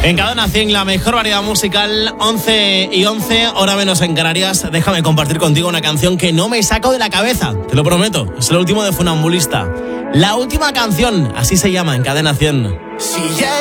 En Cadena 100, la mejor variedad musical, 11 y 11, hora menos en Canarias. Déjame compartir contigo una canción que no me saco de la cabeza, te lo prometo. Es el último de Funambulista. La última canción, así se llama en Cadena 100.